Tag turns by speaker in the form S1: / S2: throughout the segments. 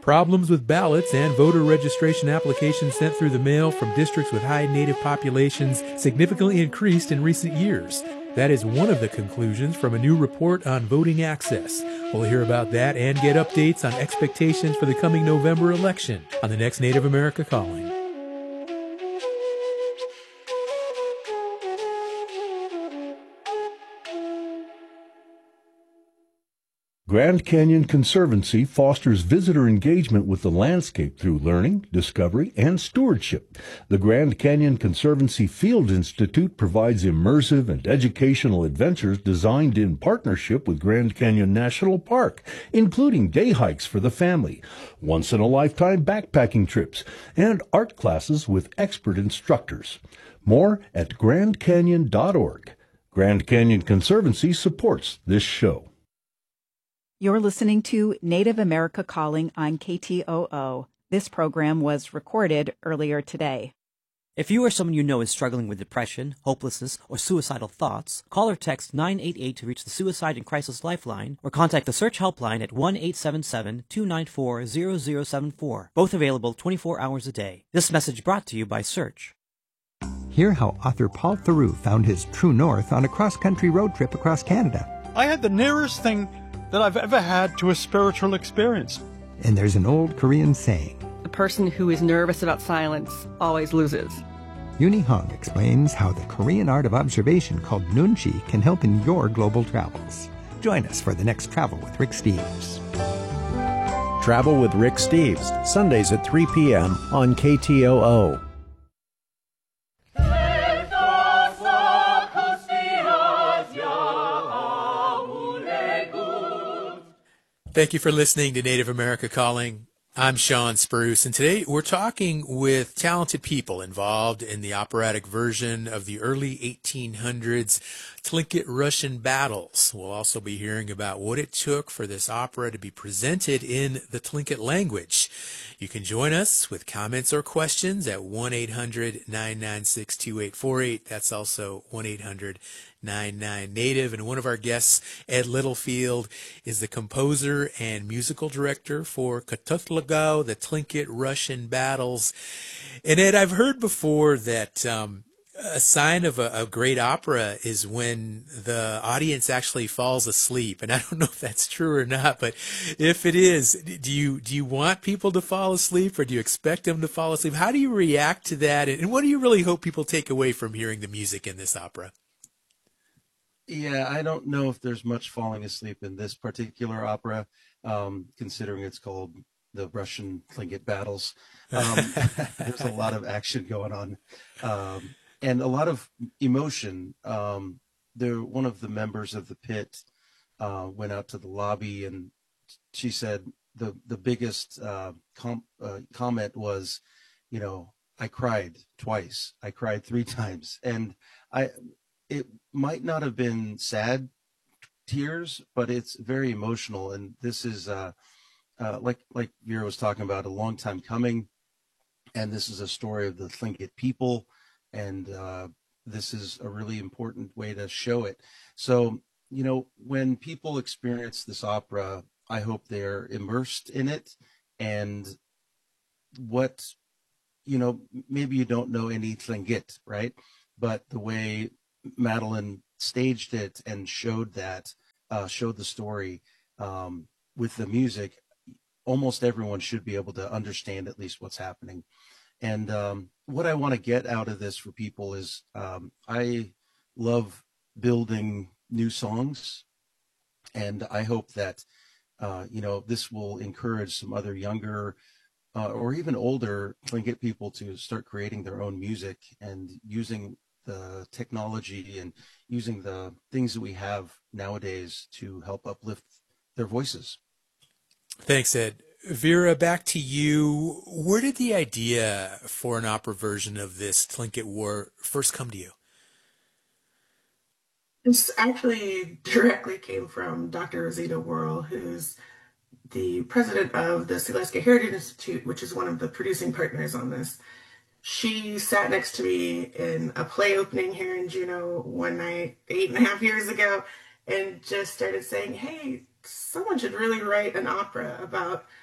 S1: Problems with ballots and voter registration applications sent through the mail from districts with high Native populations significantly increased in recent years. That is one of the conclusions from a new report on voting access. We'll hear about that and get updates on expectations for the coming November election on the next Native America Calling.
S2: Grand Canyon Conservancy fosters visitor engagement with the landscape through learning, discovery, and stewardship. The Grand Canyon Conservancy Field Institute provides immersive and educational adventures designed in partnership with Grand Canyon National Park, including day hikes for the family, once-in-a-lifetime backpacking trips, and art classes with expert instructors. More at grandcanyon.org. Grand Canyon Conservancy supports this show.
S3: You're listening to Native America Calling on KTOO. This program was recorded earlier today.
S4: If you or someone you know is struggling with depression, hopelessness, or suicidal thoughts, call or text 988 to reach the Suicide and Crisis Lifeline, or contact the Search Helpline at 1-877-294-0074, both available 24 hours a day. This message brought to you by Search.
S5: Hear how author Paul Theroux found his true north on a cross-country road trip across Canada.
S6: I had the nearest thing that I've ever had to a spiritual experience.
S5: And there's an old Korean saying,
S7: the person who is nervous about silence always loses.
S5: Yuni Hong explains how the Korean art of observation called Nunchi can help in your global travels. Join us for the next Travel with Rick Steves.
S8: Travel with Rick Steves, Sundays at 3 p.m. on KTOO.
S1: Thank you for listening to Native America Calling. I'm Sean Spruce, and today we're talking with talented people involved in the operatic version of the early 1800s Tlingit Russian battles. We'll also be hearing about what it took for this opera to be presented in the Tlingit language. You can join us with comments or questions at 1-800-996-2848. That's also 1-800-99-NATIVE. And one of our guests, Ed Littlefield, is the composer and musical director for Katutlagao, the Tlingit Russian battles. And Ed, I've heard before that a sign of a great opera is when the audience actually falls asleep. And I don't know if that's true or not, but if it is, do you want people to fall asleep, or do you expect them to fall asleep? How do you react to that? And what do you really hope people take away from hearing the music in this opera?
S9: Yeah, I don't know if there's much falling asleep in this particular opera, considering it's called the Russian Tlingit battles. There's a lot of action going on. And a lot of emotion. One of the members of the pit went out to the lobby, and she said the biggest comment was, I cried twice. I cried 3 times, and it might not have been sad tears, but it's very emotional. And this is like Vera was talking about, a long time coming, and this is a story of the Tlingit people. And this is a really important way to show it. So, when people experience this opera, I hope they're immersed in it. And maybe you don't know any Tlingit, right? But the way Madeline staged it and showed the story with the music, almost everyone should be able to understand at least what's happening. And what I want to get out of this for people is I love building new songs, and I hope that this will encourage some other younger or even older Tlingit people to start creating their own music and using the technology and using the things that we have nowadays to help uplift their voices.
S1: Thanks, Ed. Vera, back to you. Where did the idea for an opera version of this Tlingit War first come to you?
S10: This actually directly came from Dr. Rosita Worrell, who's the president of the Sileska Heritage Institute, which is one of the producing partners on this. She sat next to me in a play opening here in Juneau one night 8.5 years ago and just started saying, hey, someone should really write an opera about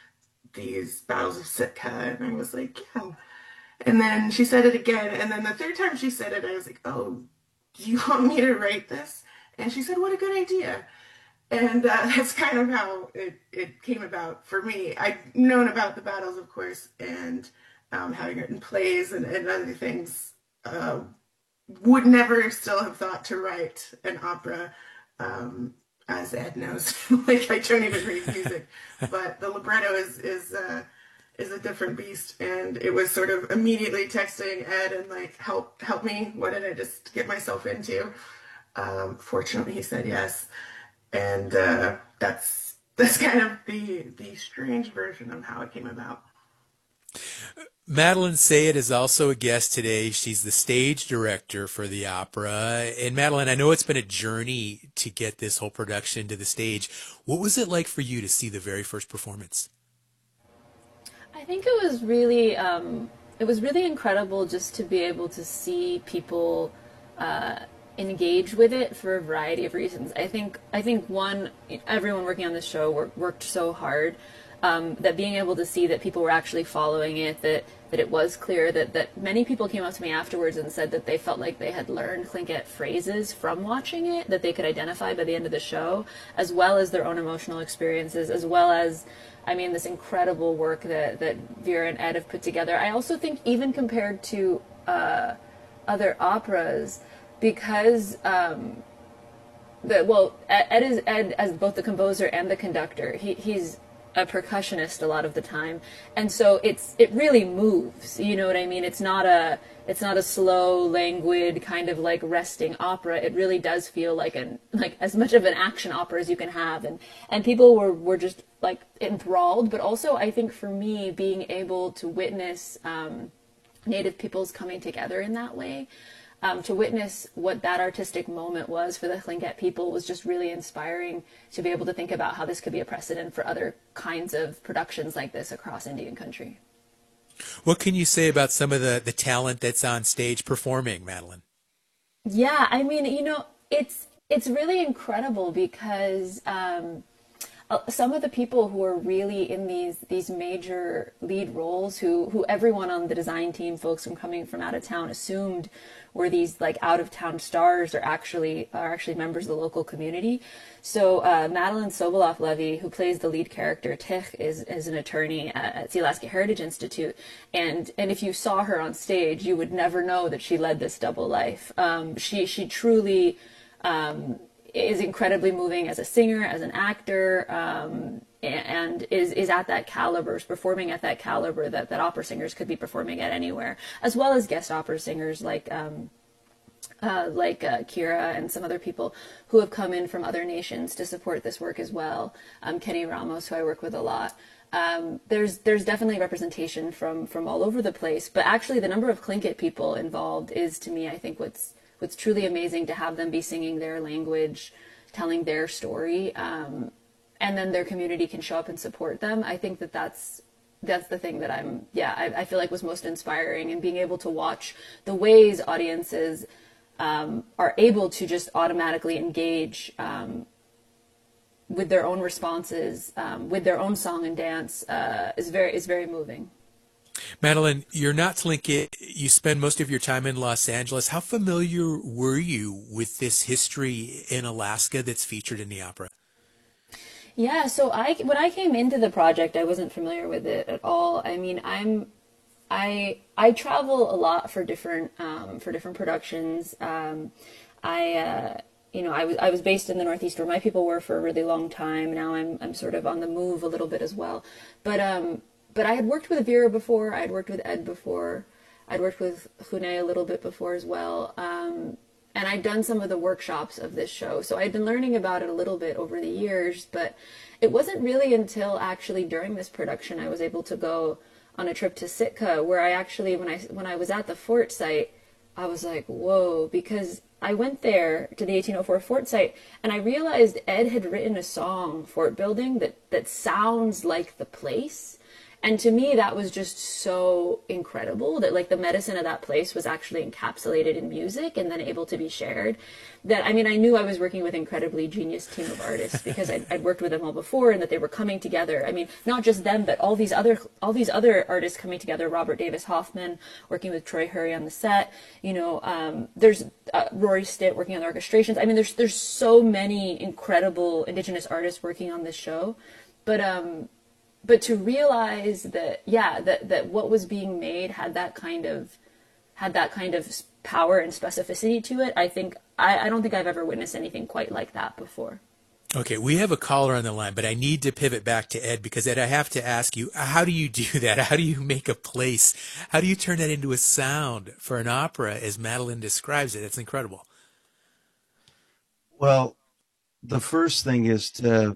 S10: these battles of Sitka? And I was like, yeah. And then she said it again. And then the third time she said it, I was like, oh, do you want me to write this? And she said, what a good idea. And that's kind of how it came about for me. I'd known about the battles, of course, and having written plays and other things. Would never still have thought to write an opera, as Ed knows. Like, I don't even read music, but the libretto is a different beast. And it was sort of immediately texting Ed and like, help me. What did I just get myself into? Fortunately, he said yes. And that's kind of the strange version of how it came about.
S1: Madeline Sayed is also a guest today. She's the stage director for the opera. And Madeline, I know it's been a journey to get this whole production to the stage. What was it like for you to see the very first performance?
S11: I think it was really incredible just to be able to see people engage with it for a variety of reasons. I think one, everyone working on this show worked so hard. That being able to see that people were actually following it, that it was clear, that many people came up to me afterwards and said that they felt like they had learned Tlingit phrases from watching it, that they could identify by the end of the show, as well as their own emotional experiences, as well as, I mean, this incredible work that Vera and Ed have put together. I also think even compared to other operas, because Ed is as both the composer and the conductor. He's a percussionist a lot of the time, and so it really moves, you know what I mean? It's not a slow, languid kind of like resting opera. It really does feel like as much of an action opera as you can have, and people were just like enthralled. But also, I think for me, being able to witness Native peoples coming together in that way, to witness what that artistic moment was for the Tlingit people, was just really inspiring to be able to think about how this could be a precedent for other kinds of productions like this across Indian country.
S1: What can you say about some of the talent that's on stage performing, Madeline?
S11: Yeah, I mean, you know, it's really incredible because some of the people who are really in these major lead roles, who everyone on the design team, folks coming from out of town, assumed were these like out of town stars, are actually members of the local community. So Madeline Sobolov-Levy, who plays the lead character Tich, is an attorney at Silaska Heritage Institute, and if you saw her on stage, you would never know that she led this double life. She truly is incredibly moving as a singer, as an actor, and is at that caliber, is performing at that caliber that opera singers could be performing at anywhere, as well as guest opera singers like Kira and some other people who have come in from other nations to support this work as well. Kenny Ramos, who I work with a lot. There's definitely representation from all over the place, but actually the number of Tlingit people involved is, to me, I think what's truly amazing, to have them be singing their language, telling their story, and then their community can show up and support them. I think that's the thing that I feel like was most inspiring, and being able to watch the ways audiences are able to just automatically engage with their own responses, with their own song and dance, is very moving.
S1: Madeline, you're not Tlingit. You spend most of your time in Los Angeles. How familiar were you with this history in Alaska that's featured in the opera?
S11: Yeah, so when I came into the project, I wasn't familiar with it at all. I mean, I travel a lot for different productions. I was based in the Northeast, where my people were for a really long time. Now I'm sort of on the move a little bit as well. But I had worked with Vera before. I had worked with Ed before. I'd worked with Hune a little bit before as well. And I'd done some of the workshops of this show. So I'd been learning about it a little bit over the years, but it wasn't really until actually during this production I was able to go on a trip to Sitka, where I actually, when I was at the fort site, I was like, whoa, because I went there to the 1804 fort site, and I realized Ed had written a song, Fort Building, that sounds like the place. And to me, that was just so incredible that like the medicine of that place was actually encapsulated in music and then able to be shared. That, I mean, I knew I was working with an incredibly genius team of artists because I'd worked with them all before, and that they were coming together. I mean, not just them, but all these other artists coming together. Robert Davis Hoffman working with Troy Hurry on the set. You know, there's Rory Stitt working on the orchestrations. I mean, there's so many incredible Indigenous artists working on this show, but to realize that, yeah, that what was being made had that kind of power and specificity to it. I don't think I've ever witnessed anything quite like that before.
S1: Okay, we have a caller on the line, but I need to pivot back to Ed, because Ed, I have to ask you, how do you do that? How do you make a place? How do you turn that into a sound for an opera as Madeline describes it? It's incredible.
S9: Well, the first thing is to,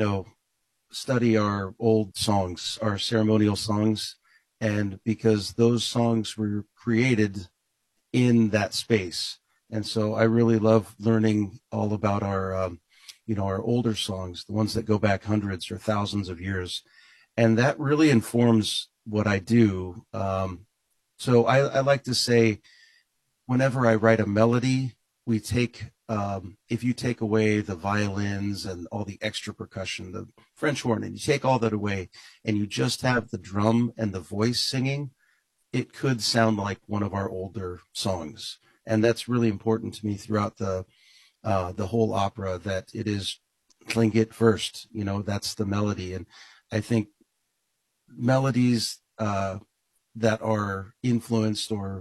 S9: study our old songs, our ceremonial songs, and because those songs were created in that space. And so I really love learning all about our, our older songs, the ones that go back hundreds or thousands of years. And that really informs what I do. So I like to say, whenever I write a melody, we take, if you take away the violins and all the extra percussion, the French horn, and you take all that away and you just have the drum and the voice singing, it could sound like one of our older songs. And that's really important to me throughout the whole opera, that it is Tlingit first, that's the melody. And I think melodies that are influenced or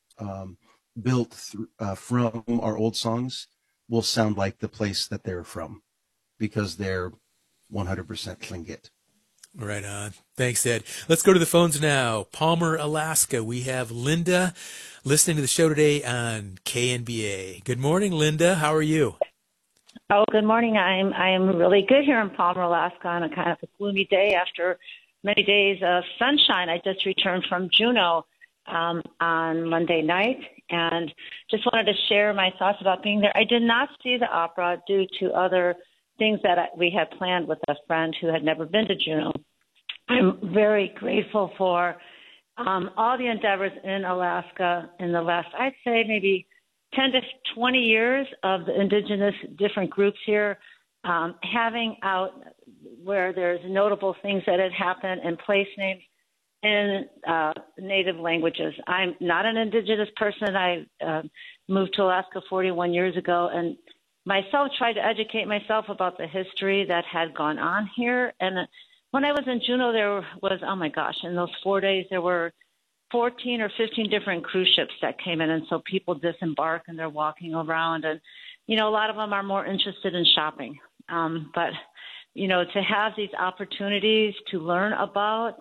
S9: built from our old songs will sound like the place that they're from, because they're 100% Tlingit.
S1: Right on. Thanks, Ed. Let's go to the phones now. Palmer, Alaska. We have Linda listening to the show today on KNBA. Good morning, Linda. How are you?
S12: Oh, good morning. I'm really good here in Palmer, Alaska, on a kind of a gloomy day after many days of sunshine. I just returned from Juneau on Monday night, and just wanted to share my thoughts about being there. I did not see the opera due to other things that we had planned with a friend who had never been to Juneau. I'm very grateful for all the endeavors in Alaska in the last, I'd say, maybe 10 to 20 years of the indigenous different groups here, having out where there's notable things that had happened and place names in native languages. I'm not an indigenous person. I moved to Alaska 41 years ago, and myself tried to educate myself about the history that had gone on here. And when I was in Juneau, there was, oh my gosh, in those 4 days, there were 14 or 15 different cruise ships that came in. And so people disembark and they're walking around. And, a lot of them are more interested in shopping. But, to have these opportunities to learn about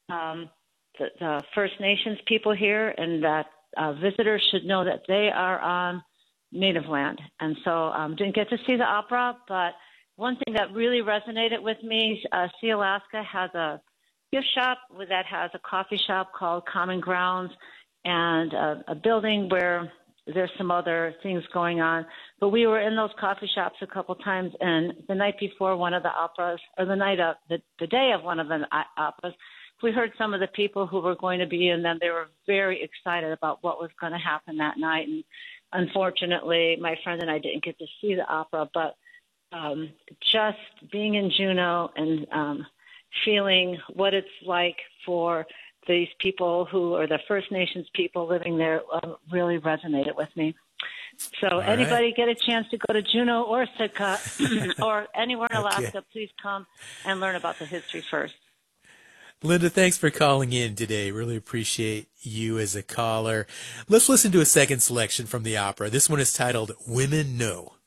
S12: the First Nations people here, and that visitors should know that they are on native land. And so didn't get to see the opera, but one thing that really resonated with me, See Alaska has a gift shop that has a coffee shop called Common Grounds, and a building where there's some other things going on. But we were in those coffee shops a couple times, and the night before one of the operas, or the day of one of the operas, we heard some of the people who were going to be in them. They were very excited about what was going to happen that night. And unfortunately, my friend and I didn't get to see the opera, but just being in Juneau and feeling what it's like for these people who are the First Nations people living there really resonated with me. So anybody get a chance to go to Juneau or Sitka or anywhere in Alaska, please come and learn about the history first.
S1: Linda, thanks for calling in today. Really appreciate you as a caller. Let's listen to a second selection from the opera. This one is titled Women Know.